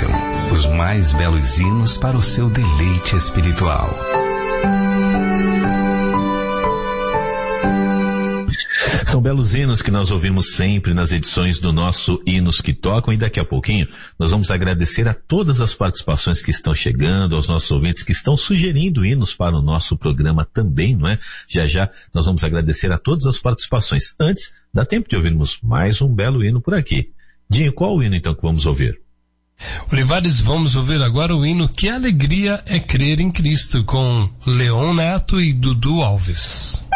tocam os mais belos hinos para o seu deleite espiritual. São belos hinos que nós ouvimos sempre nas edições do nosso Hinos que Tocam, e daqui a pouquinho nós vamos agradecer a todas as participações que estão chegando, aos nossos ouvintes que estão sugerindo hinos para o nosso programa também, não é? Já já nós vamos agradecer a todas as participações. Antes, dá tempo de ouvirmos mais um belo hino por aqui. Dinho, qual o hino então que vamos ouvir? Olivares, vamos ouvir agora o hino Que Alegria é Crer em Cristo, com Leon Neto e Dudu Alves.